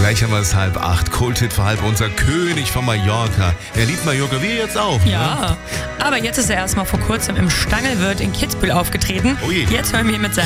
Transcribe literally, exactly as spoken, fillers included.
Gleich haben wir es halb acht. Kulthit für halb unser König von Mallorca. Er liebt Mallorca, wir jetzt auch. Ja, Ne? aber jetzt ist er erst mal vor kurzem im Stangelwirt in Kitzbühel aufgetreten. Oh je. Jetzt hören wir ihn mit seinem